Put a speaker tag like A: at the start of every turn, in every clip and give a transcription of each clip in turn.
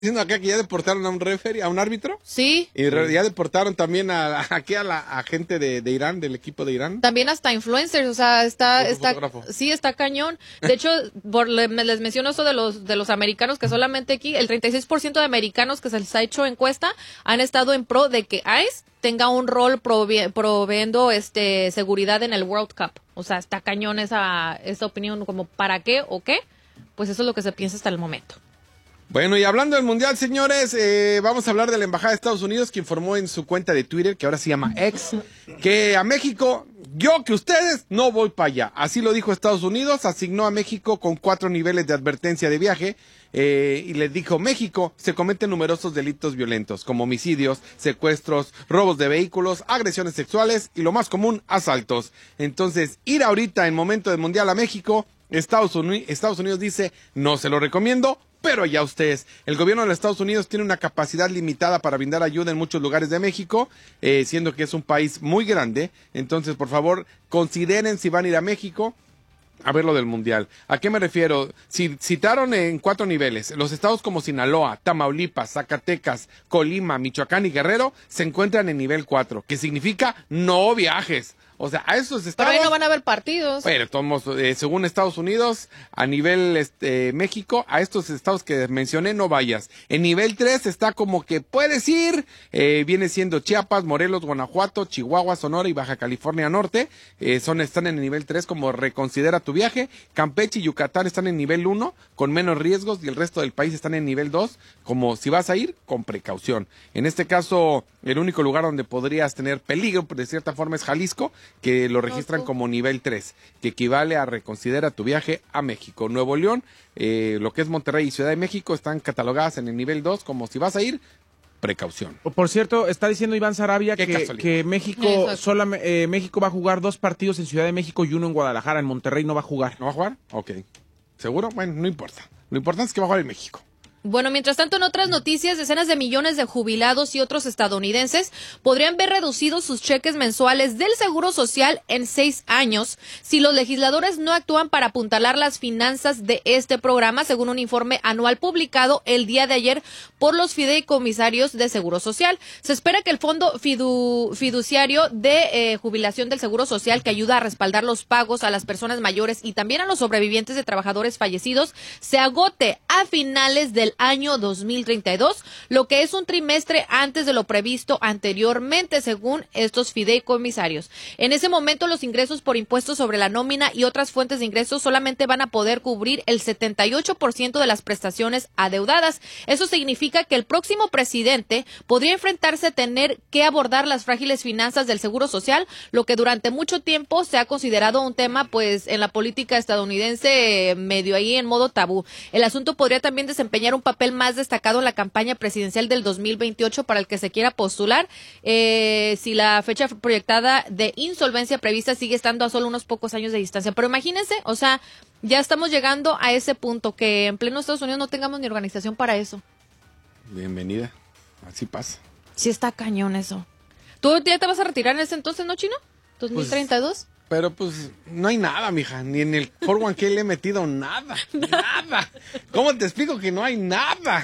A: diciendo acá que ya deportaron a un referee, a un árbitro.
B: Sí.
A: Y ya deportaron también aquí a la gente de Irán, del equipo de Irán.
B: También hasta influencers, o sea, está cañón. De hecho, les menciono eso de los americanos, que solamente aquí el 36% de americanos que se les ha hecho encuesta han estado en pro de que ICE tenga un rol proveendo seguridad en el World Cup. O sea, está cañón esa opinión, como ¿para qué o qué? Pues eso es lo que se piensa hasta el momento.
A: Bueno, y hablando del Mundial, señores, vamos a hablar de la Embajada de Estados Unidos, que informó en su cuenta de Twitter, que ahora se llama X, que a México, yo que ustedes, no voy para allá. Así lo dijo Estados Unidos, asignó a México con 4 niveles de advertencia de viaje, y les dijo, México, se cometen numerosos delitos violentos, como homicidios, secuestros, robos de vehículos, agresiones sexuales y lo más común, asaltos. Entonces, ir ahorita en momento del Mundial a México, Estados Unidos dice, no se lo recomiendo, pero ya ustedes. El gobierno de los Estados Unidos tiene una capacidad limitada para brindar ayuda en muchos lugares de México, siendo que es un país muy grande. Entonces, por favor, consideren si van a ir a México a ver lo del Mundial. ¿A qué me refiero? Citaron en 4 niveles. Los estados como Sinaloa, Tamaulipas, Zacatecas, Colima, Michoacán y Guerrero se encuentran en nivel 4, que significa no viajes. O sea, a esos estados...
B: Pero ahí no van a haber partidos.
A: Bueno, según Estados Unidos, a nivel México, a estos estados que mencioné no vayas. En nivel 3 está como que puedes ir, viene siendo Chiapas, Morelos, Guanajuato, Chihuahua, Sonora y Baja California Norte. Están en el nivel 3 como reconsidera tu viaje. Campeche y Yucatán están en nivel 1 con menos riesgos y el resto del país están en nivel 2 como si vas a ir con precaución. En este caso, el único lugar donde podrías tener peligro, de cierta forma, es Jalisco, que lo registran como nivel 3, que equivale a reconsidera tu viaje a México. Nuevo León, lo que es Monterrey y Ciudad de México están catalogadas en el nivel 2 como si vas a ir, precaución.
C: Por cierto, está diciendo Iván Sarabia que México México va a jugar 2 partidos en Ciudad de México y 1 en Guadalajara. En Monterrey no va a jugar.
A: ¿No va a jugar? Ok. ¿Seguro? Bueno, no importa. Lo importante es que va a jugar en México.
B: Bueno, mientras tanto, en otras noticias, decenas de millones de jubilados y otros estadounidenses podrían ver reducidos sus cheques mensuales del Seguro Social en 6 años si los legisladores no actúan para apuntalar las finanzas de este programa, según un informe anual publicado el día de ayer por los fideicomisarios de Seguro Social. Se espera que el fondo fiduciario de jubilación del Seguro Social, que ayuda a respaldar los pagos a las personas mayores y también a los sobrevivientes de trabajadores fallecidos, se agote a finales del año 2032, lo que es un trimestre antes de lo previsto anteriormente, según estos fideicomisarios. En ese momento, los ingresos por impuestos sobre la nómina y otras fuentes de ingresos solamente van a poder cubrir el 78% de las prestaciones adeudadas. Eso significa que el próximo presidente podría enfrentarse a tener que abordar las frágiles finanzas del Seguro Social, lo que durante mucho tiempo se ha considerado un tema, pues, en la política estadounidense medio ahí en modo tabú. El asunto podría también desempeñar un papel más destacado en la campaña presidencial del 2028 para el que se quiera postular, si la fecha proyectada de insolvencia prevista sigue estando a solo unos pocos años de distancia. Pero imagínense, o sea, ya estamos llegando a ese punto que en pleno Estados Unidos no tengamos ni organización para eso.
A: Bienvenida, así pasa.
B: Sí está cañón eso. ¿Tú ya te vas a retirar en ese entonces, no, Chino? ¿2032?
A: Pero pues no hay nada, mija, ni en el 401k le he metido nada. ¿Cómo te explico que no hay nada?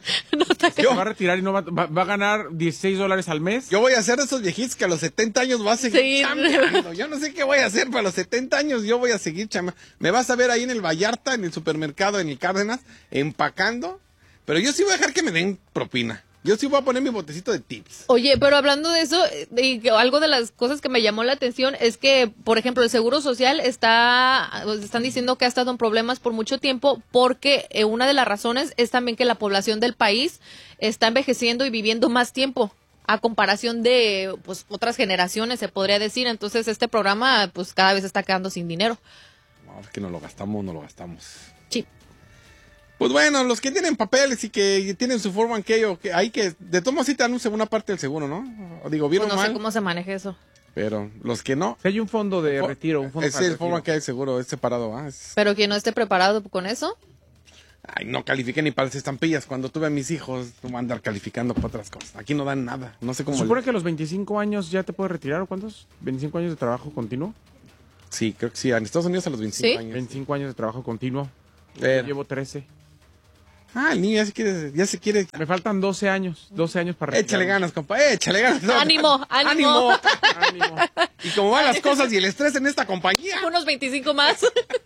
C: Se va a retirar y no va a ganar $16 al mes.
A: Yo voy a ser de esos viejitos que a los 70 años va a seguir chambeando. Yo no sé qué voy a hacer, pero a los 70 años yo voy a seguir chambeando. Me vas a ver ahí en el Vallarta, en el supermercado, en el Cárdenas, empacando. Pero yo sí voy a dejar que me den propina. Yo sí voy a poner mi botecito de tips.
B: Oye, pero hablando de eso, algo de las cosas que me llamó la atención es que, por ejemplo, el Seguro Social están diciendo que ha estado en problemas por mucho tiempo porque una de las razones es también que la población del país está envejeciendo y viviendo más tiempo a comparación de pues otras generaciones, se podría decir. Entonces, este programa pues cada vez está quedando sin dinero.
A: No, es que no lo gastamos.
B: Sí.
A: Pues bueno, los que tienen papeles y que tienen su 401k o que hay que, de todos modos sí te dan una segunda parte del seguro, ¿no? O digo, bien
B: pues
A: o
B: no
A: mal.
B: sé cómo se maneja eso.
A: Pero los que no.
C: Hay un fondo de retiro, un fondo
A: es el 401k seguro, es separado, ¿ah?
B: Pero quien no esté preparado con eso.
A: Ay, no califiqué ni para las estampillas. Cuando tuve a mis hijos, no voy a andar calificando para otras cosas. Aquí no dan nada, no sé cómo.
C: ¿Se supone que a los 25 años ya te puedes retirar o cuántos? ¿25 años de trabajo continuo?
A: Sí, creo que sí. En Estados Unidos a los 25 años.
C: 25 años de trabajo continuo. Yo llevo 13.
A: El niño ya se quiere.
C: Me faltan 12 años para retirarme.
A: Échale ganas, compa, échale ganas.
B: Ánimo.
A: Y como van las cosas y el estrés en esta compañía.
B: Unos 25 más.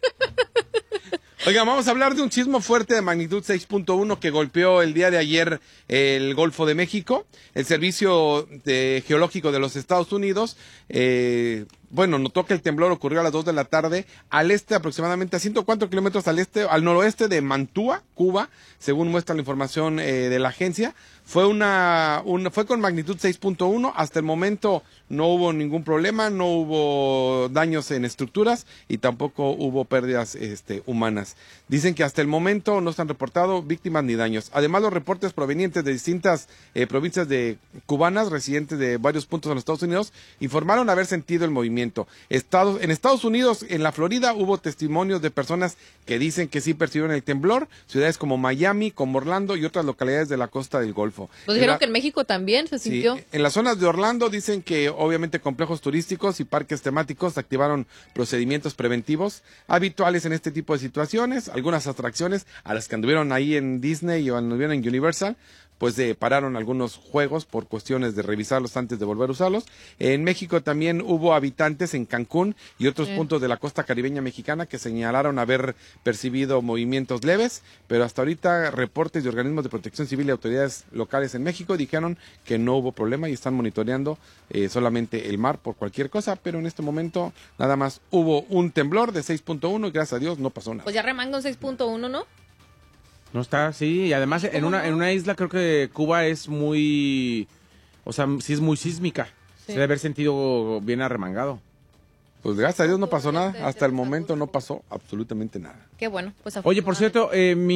A: Oiga, vamos a hablar de un sismo fuerte de magnitud 6.1 que golpeó el día de ayer el Golfo de México. El Servicio Geológico de los Estados Unidos, notó que el temblor ocurrió a las 2 de la tarde al este, aproximadamente a 104 kilómetros al noroeste de Mantua, Cuba, según muestra la información de la agencia. Fue con magnitud 6.1. Hasta el momento no hubo ningún problema, no hubo daños en estructuras y tampoco hubo pérdidas humanas. Dicen que hasta el momento no se han reportado víctimas ni daños. Además, los reportes provenientes de distintas provincias cubanas residentes de varios puntos en los Estados Unidos informaron haber sentido el movimiento. En Estados Unidos, en la Florida, hubo testimonios de personas que dicen que sí percibieron el temblor. Ciudades como Miami, como Orlando y otras localidades de la costa del Golfo.
B: Nos dijeron que en México también se sintió.
A: Sí, en las zonas de Orlando dicen que obviamente complejos turísticos y parques temáticos activaron procedimientos preventivos habituales en este tipo de situaciones. Algunas atracciones a las que anduvieron ahí en Disney o anduvieron en Universal, pues pararon algunos juegos por cuestiones de revisarlos antes de volver a usarlos. En México también hubo habitantes en Cancún y otros puntos de la costa caribeña mexicana que señalaron haber percibido movimientos leves, pero hasta ahorita reportes de organismos de protección civil y autoridades locales en México dijeron que no hubo problema y están monitoreando solamente el mar por cualquier cosa, pero en este momento nada más hubo un temblor de 6.1 y gracias a Dios no pasó nada.
B: Pues ya remanga un 6.1, ¿no?
C: No está, sí, y además en una isla creo que Cuba es muy, sí es muy sísmica. Sí. Se debe haber sentido bien arremangado.
A: Pues gracias a Dios no pasó nada, hasta el momento no pasó absolutamente nada.
B: Qué bueno, pues
C: Oye, por cierto,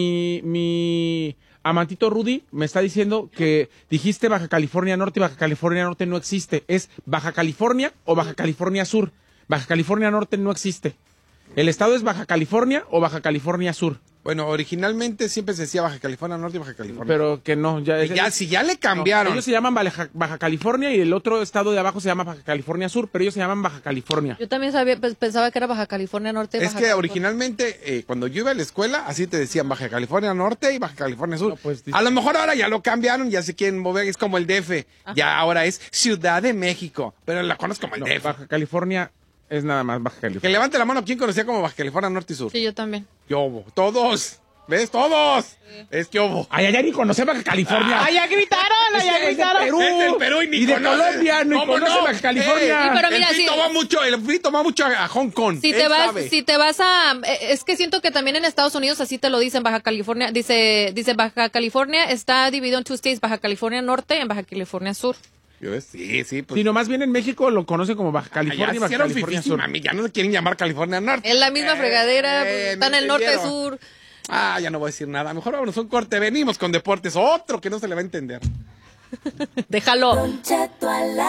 C: mi amantito Rudy me está diciendo que dijiste Baja California Norte y Baja California Norte no existe. ¿Es Baja California o Baja California Sur? Baja California Norte no existe. ¿El estado es Baja California o Baja California Sur?
A: Bueno, originalmente siempre se decía Baja California Norte y Baja California.
C: Pero que no,
A: si ya le cambiaron.
C: No, ellos se llaman Baja California y el otro estado de abajo se llama Baja California Sur, pero ellos se llaman Baja California.
B: Yo también pensaba que era Baja California Norte y
A: Baja California. Originalmente, cuando yo iba a la escuela, así te decían Baja California Norte y Baja California Sur. No, pues, a lo mejor ahora ya lo cambiaron, ya se quieren mover, es como el DF. Ajá. Ya ahora es Ciudad de México, pero la conozco como el DF.
C: Baja California es nada más Baja California.
A: Que levante la mano, ¿quién conocía como Baja California Norte y Sur?
B: Sí, yo también.
A: Todos. ¿Ves? ¡Todos! Sí. Es que hubo.
C: Ay, allá ni conoce Baja California.
B: ¡Ay, ya gritaron! ¡Allá gritaron!
C: Es
A: del Perú y ni
C: de Colombia, ni conoce Baja California.
B: Sí, pero mira,
A: el frito va mucho a Hong Kong.
B: Si te vas a... Es que siento que también en Estados Unidos así te lo dicen, Baja California. Dice Baja California está dividido en two states, Baja California Norte y Baja California Sur.
A: Sí. Pues.
C: Si nomás bien en México lo conocen como Baja California y Baja California Sur.
A: Mami, ya no se quieren llamar California Norte.
B: Es la misma fregadera, está en el norte-sur.
A: Ya no voy a decir nada. Mejor vámonos a un corte. Venimos con deportes. Otro que no se le va a entender.
B: Déjalo.
D: Don Cheto al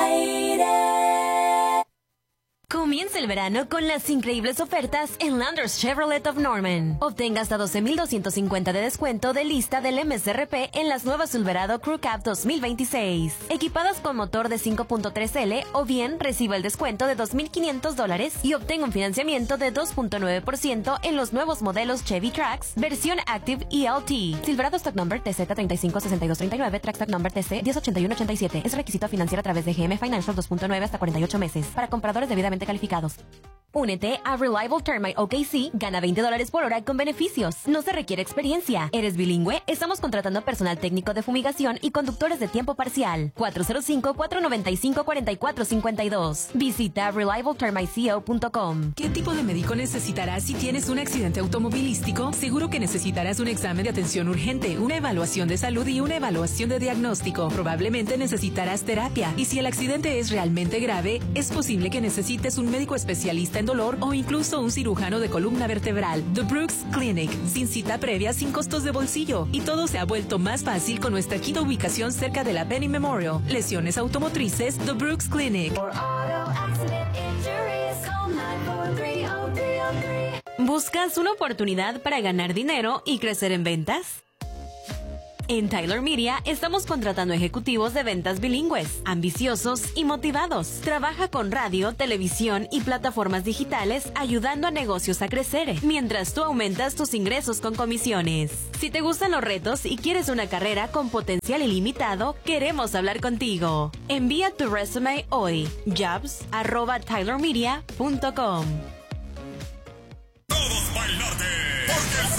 D: aire. Comienza el verano con las increíbles ofertas en Landers Chevrolet of Norman. Obtenga hasta $12,250 de descuento de lista del MSRP en las nuevas Silverado Crew Cab 2026. Equipadas con motor de 5.3L o bien reciba el descuento de $2,500 y obtenga un financiamiento de 2.9% en los nuevos modelos Chevy Trax, versión Active ELT. Silverado Stock Number TZ356239, Trax Stock Number TC 108187. Es requisito financiar a través de GM Financial 2.9 hasta 48 meses. Para compradores debidamente calificados. Únete a Reliable Termite OKC, gana $20 por hora con beneficios. No se requiere experiencia. ¿Eres bilingüe? Estamos contratando personal técnico de fumigación y conductores de tiempo parcial. 405-495-4452. Visita ReliableTermiteCO.com.
E: ¿Qué tipo de médico necesitarás si tienes un accidente automovilístico? Seguro que necesitarás un examen de atención urgente, una evaluación de salud y una evaluación de diagnóstico. Probablemente necesitarás terapia. Y si el accidente es realmente grave, es posible que necesites un médico especialista en dolor o incluso un cirujano de columna vertebral. The Brooks Clinic, sin cita previa, sin costos de bolsillo. Y todo se ha vuelto más fácil con nuestra quinta ubicación cerca de la Penny Memorial. Lesiones automotrices, The Brooks Clinic.
D: ¿Buscas una oportunidad para ganar dinero y crecer en ventas? En Tyler Media estamos contratando ejecutivos de ventas bilingües, ambiciosos y motivados. Trabaja con radio, televisión y plataformas digitales, ayudando a negocios a crecer, mientras tú aumentas tus ingresos con comisiones. Si te gustan los retos y quieres una carrera con potencial ilimitado, queremos hablar contigo. Envía tu resume hoy. jobs@tylermedia.com.
F: Todos para el norte.